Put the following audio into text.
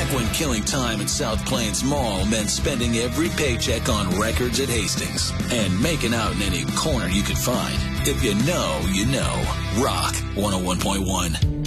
back when killing time at South Plains Mall meant spending every paycheck on records at Hastings and making out in any corner you could find. If you know, you know. Rock 101.1.